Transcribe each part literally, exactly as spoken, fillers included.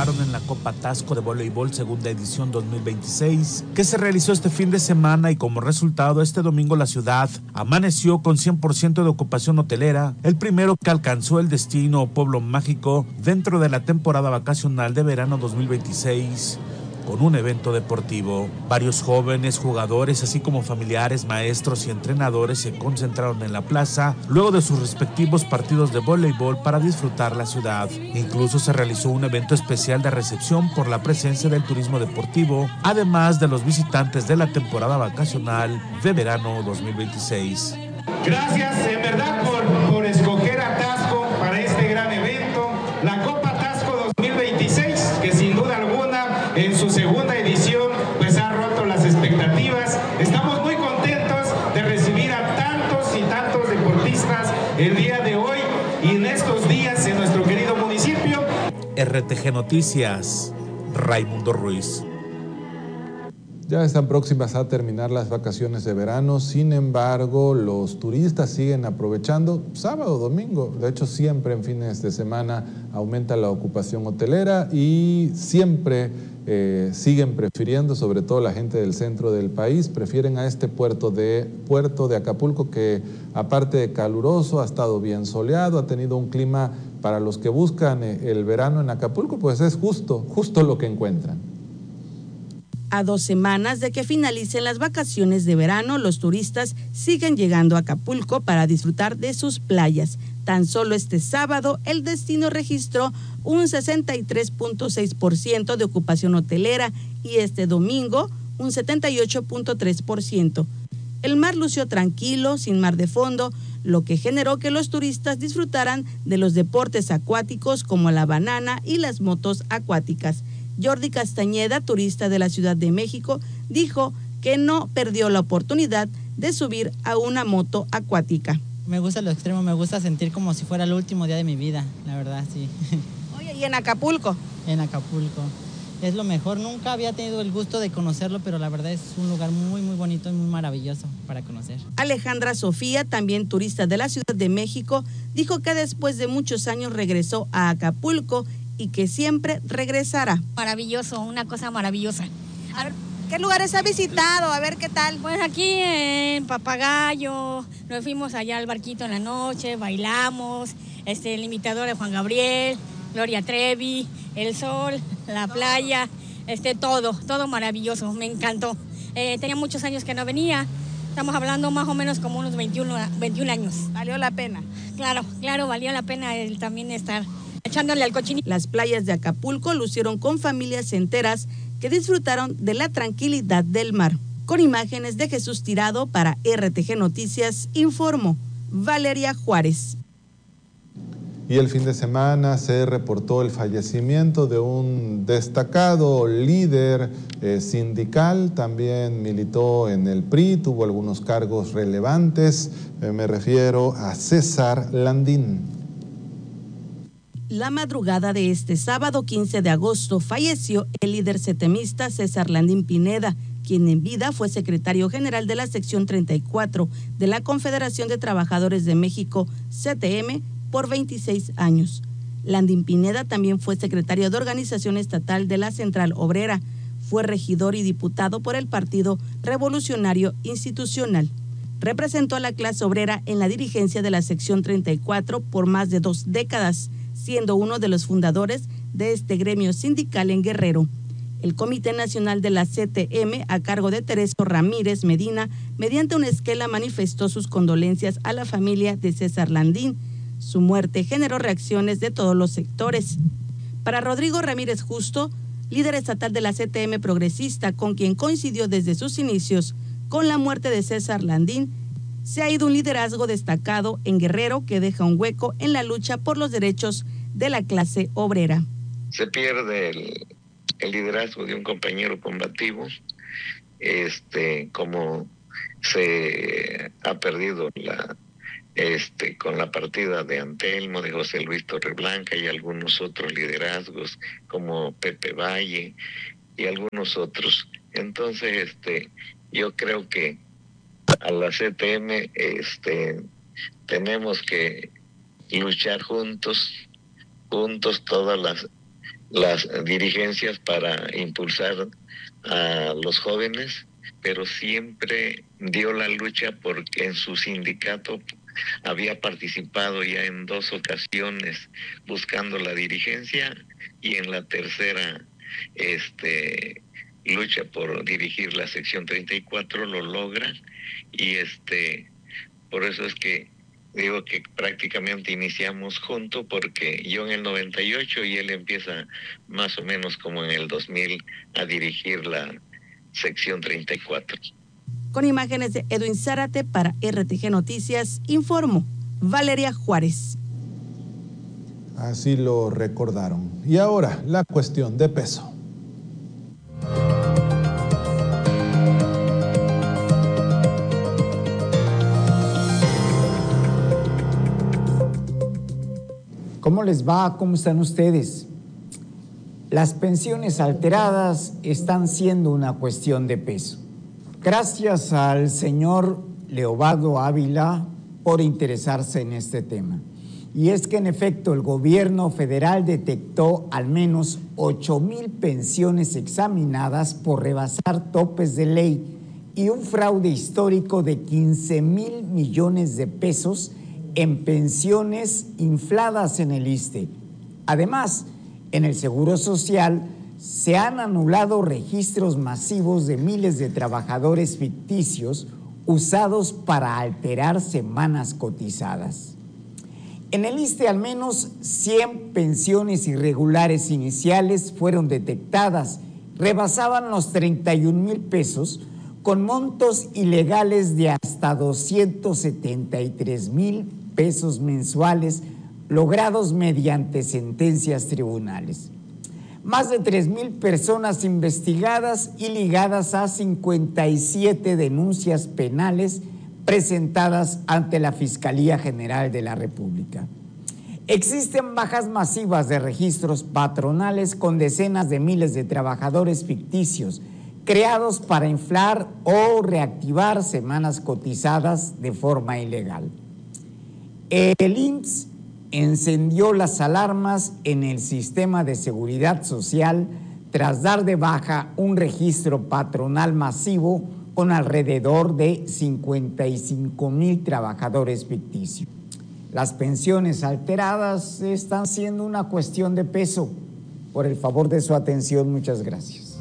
participaron en la Copa Tasco de Voleibol Segunda Edición dos mil veintiséis, que se realizó este fin de semana, y como resultado este domingo la ciudad amaneció con cien por ciento de ocupación hotelera, el primero que alcanzó el destino o pueblo mágico dentro de la temporada vacacional de verano dos mil veintiséis. Con un evento deportivo, varios jóvenes, jugadores, así como familiares, maestros y entrenadores se concentraron en la plaza luego de sus respectivos partidos de voleibol para disfrutar la ciudad. Incluso se realizó un evento especial de recepción por la presencia del turismo deportivo, además de los visitantes de la temporada vacacional de verano dos mil veintiséis. Gracias en verdad por, por escoger a Tasco para este gran evento, la Copa Tasco dos mil veintiséis, que sin duda alguna en su segunda edición pues ha roto las expectativas. Estamos muy contentos de recibir a tantos y tantos deportistas el día de hoy y en estos días en nuestro querido municipio. R T G Noticias, Raimundo Ruiz. Ya están próximas a terminar las vacaciones de verano, sin embargo, los turistas siguen aprovechando sábado, domingo. De hecho, siempre en fines de semana aumenta la ocupación hotelera y siempre eh, siguen prefiriendo, sobre todo la gente del centro del país, prefieren a este puerto de, puerto de Acapulco, que aparte de caluroso, ha estado bien soleado, ha tenido un clima para los que buscan el verano en Acapulco, pues es justo, justo lo que encuentran. A dos semanas de que finalicen las vacaciones de verano, los turistas siguen llegando a Acapulco para disfrutar de sus playas. Tan solo este sábado, el destino registró un sesenta y tres punto seis por ciento de ocupación hotelera y este domingo un setenta y ocho punto tres por ciento. El mar lució tranquilo, sin mar de fondo, lo que generó que los turistas disfrutaran de los deportes acuáticos como la banana y las motos acuáticas. Jordi Castañeda, turista de la Ciudad de México, dijo que no perdió la oportunidad de subir a una moto acuática. Me gusta lo extremo, me gusta sentir como si fuera el último día de mi vida, la verdad, sí. Oye, ¿y en Acapulco? En Acapulco. Es lo mejor, nunca había tenido el gusto de conocerlo, pero la verdad es un lugar muy, muy bonito y muy maravilloso para conocer. Alejandra Sofía, también turista de la Ciudad de México, dijo que después de muchos años regresó a Acapulco y que siempre regresará. Maravilloso, una cosa maravillosa. A ver, ¿qué lugares ha visitado? A ver qué tal. Pues aquí en Papagayo, nos fuimos allá al barquito en la noche, bailamos, este, el imitador de Juan Gabriel, Gloria Trevi, el sol, la playa, este, todo, todo maravilloso, me encantó. Eh, tenía muchos años que no venía, estamos hablando más o menos como unos veintiuno, veintiún años. ¿Valió la pena? Claro, claro, valió la pena el también estar echándole al cochinito. Las playas de Acapulco lucieron con familias enteras que disfrutaron de la tranquilidad del mar. Con imágenes de Jesús Tirado para R T G Noticias, informó Valeria Juárez. Y el fin de semana se reportó el fallecimiento de un destacado líder eh, sindical, también militó en el P R I, tuvo algunos cargos relevantes, eh, me refiero a César Landín. La madrugada de este sábado quince de agosto falleció el líder setemista César Landín Pineda, quien en vida fue secretario general de la sección treinta y cuatro de la Confederación de Trabajadores de México, C T M, por veintiséis años. Landín Pineda también fue secretario de organización estatal de la Central Obrera, fue regidor y diputado por el Partido Revolucionario Institucional. Representó a la clase obrera en la dirigencia de la sección treinta y cuatro por más de dos décadas, siendo uno de los fundadores de este gremio sindical en Guerrero. El Comité Nacional de la C T M, a cargo de Tereso Ramírez Medina, mediante una esquela manifestó sus condolencias a la familia de César Landín. Su muerte generó reacciones de todos los sectores. Para Rodrigo Ramírez Justo, líder estatal de la C T M progresista, con quien coincidió desde sus inicios, con la muerte de César Landín, se ha ido un liderazgo destacado en Guerrero que deja un hueco en la lucha por los derechos de la clase obrera. Se pierde el, el liderazgo de un compañero combativo, este, como se ha perdido la, este, con la partida de Antelmo, de José Luis Torreblanca y algunos otros liderazgos como Pepe Valle y algunos otros. Entonces, este, yo creo que a la C T M este, tenemos que luchar juntos, juntos todas las las dirigencias para impulsar a los jóvenes, pero siempre dio la lucha porque en su sindicato había participado ya en dos ocasiones buscando la dirigencia, y en la tercera este lucha por dirigir la sección treinta y cuatro lo logra, y este por eso es que digo que prácticamente iniciamos juntos, porque yo en el noventa y ocho y él empieza más o menos como en el dos mil a dirigir la sección treinta y cuatro. Con imágenes de Edwin Zárate para R T G Noticias, informó Valeria Juárez. Así lo recordaron. Y ahora, la cuestión de peso. ¿Cómo les va? ¿Cómo están ustedes? Las pensiones alteradas están siendo una cuestión de peso. Gracias al señor Leobardo Ávila por interesarse en este tema. Y es que en efecto el gobierno federal detectó al menos ocho mil pensiones examinadas por rebasar topes de ley y un fraude histórico de quince mil millones de pesos en pensiones infladas en el ISSSTE. Además, en el Seguro Social se han anulado registros masivos de miles de trabajadores ficticios usados para alterar semanas cotizadas. En el ISSSTE al menos cien pensiones irregulares iniciales fueron detectadas, rebasaban los treinta y un mil pesos, con montos ilegales de hasta doscientos setenta y tres mil pesos mensuales logrados mediante sentencias tribunales. Más de tres mil personas investigadas y ligadas a cincuenta y siete denuncias penales presentadas ante la Fiscalía General de la República. Existen bajas masivas de registros patronales con decenas de miles de trabajadores ficticios creados para inflar o reactivar semanas cotizadas de forma ilegal. El I M S S encendió las alarmas en el sistema de seguridad social tras dar de baja un registro patronal masivo con alrededor de cincuenta y cinco mil trabajadores ficticios. Las pensiones alteradas están siendo una cuestión de peso. Por el favor de su atención, muchas gracias.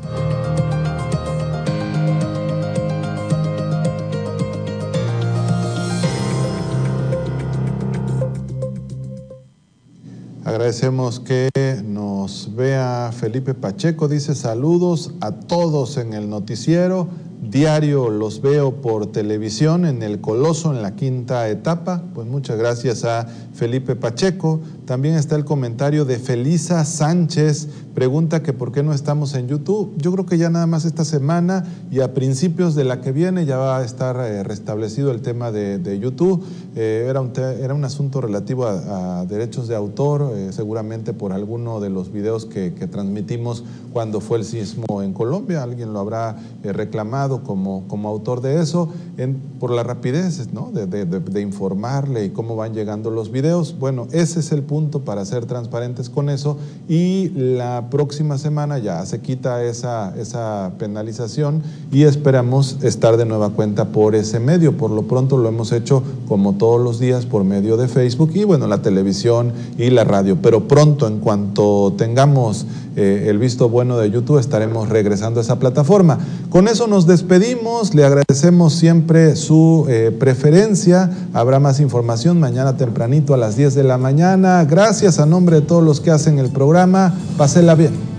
Agradecemos que nos vea Felipe Pacheco, dice saludos a todos en el noticiero, diario los veo por televisión en El Coloso en la quinta etapa. Pues muchas gracias a Felipe Pacheco. También está el comentario de Felisa Sánchez, pregunta que por qué no estamos en YouTube. Yo creo que ya nada más esta semana y a principios de la que viene ya va a estar eh, restablecido el tema de, de YouTube. Eh, era, un te, era un asunto relativo a, a derechos de autor, eh, seguramente por alguno de los videos que, que transmitimos cuando fue el sismo en Colombia. Alguien lo habrá eh, reclamado como, como autor de eso, en, por la rapidez, ¿no? de, de, de, de informarle y cómo van llegando los videos. Bueno, ese es el punto para ser transparentes con eso, y la próxima semana ya se quita esa, esa penalización y esperamos estar de nueva cuenta por ese medio. Por lo pronto lo hemos hecho como todos los días por medio de Facebook y bueno, la televisión y la radio, pero pronto, en cuanto tengamos eh, el visto bueno de YouTube, estaremos regresando a esa plataforma. Con eso nos despedimos, le agradecemos siempre su eh, preferencia. Habrá más información mañana tempranito a las diez de la mañana. Gracias a nombre de todos los que hacen el programa. Pásela bien.